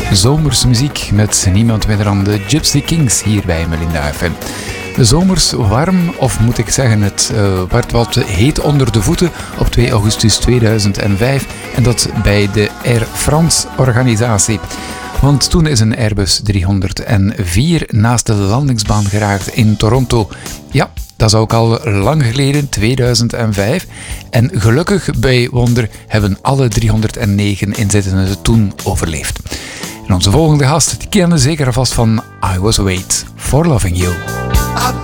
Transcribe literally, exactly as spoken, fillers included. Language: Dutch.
Zomersmuziek met niemand minder dan de Gypsy Kings hier bij Melinda F M. De zomers warm, of moet ik zeggen, het uh, werd wat heet onder de voeten op twee augustus tweeduizend vijf en dat bij de Air France organisatie. Want toen is een Airbus driehonderdvier naast de landingsbaan geraakt in Toronto. Ja, dat is ook al lang geleden, tweeduizend vijf. En gelukkig bij wonder hebben alle driehonderdnegen inzittenden het toen overleefd. En onze volgende gast, die kennen zeker alvast van I Was Wait for Loving You.